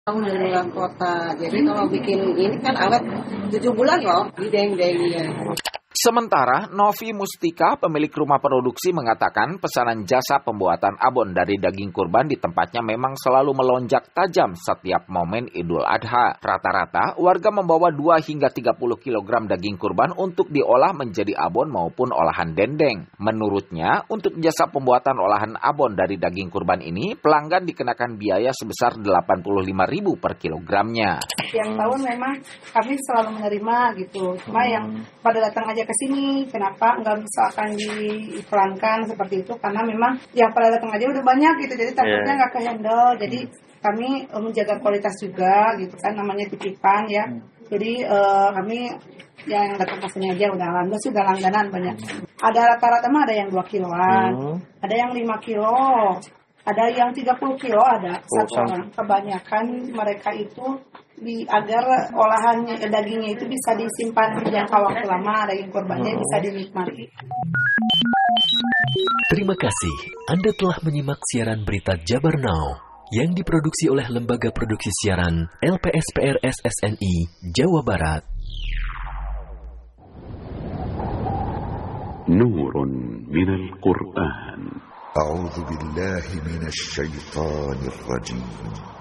Dari luar kota. Jadi kalau bikin ini kan awet 7 bulan loh di deng-dengnya. Sementara Novi Mustika, pemilik rumah produksi, mengatakan pesanan jasa pembuatan abon dari daging kurban di tempatnya memang selalu melonjak tajam setiap momen Idul Adha. Rata-rata warga membawa 2 hingga 30 kg daging kurban untuk diolah menjadi abon maupun olahan dendeng. Menurutnya, untuk jasa pembuatan olahan abon dari daging kurban ini, pelanggan dikenakan biaya sebesar Rp85.000 per kilogramnya. Tiap tahun memang kami selalu menerima gitu. Cuma yang pada datang aja ke sini, kenapa nggak misalkan diiklankan seperti itu? Karena memang yang pada datang aja udah banyak gitu, jadi takutnya nggak ke-handle. Jadi kami menjaga kualitas juga gitu kan, namanya titipan ya. Jadi kami yang datang ke sini aja udah alhamdulillah sudah langganan banyak. Ada rata-rata mah ada yang 2 kiloan, ada yang 5 kilo, ada yang 30 kilo ada satu orang. Kebanyakan mereka itu agar olahannya dagingnya itu bisa disimpan jangka waktu lama, daging kurbannya bisa dinikmati. Terima kasih Anda telah menyimak siaran berita Jabar Now yang diproduksi oleh Lembaga Produksi Siaran LPSPR SSNI Jawa Barat. Nurun minal Qur'an. A'udzu billahi minasy syaithanir rajim.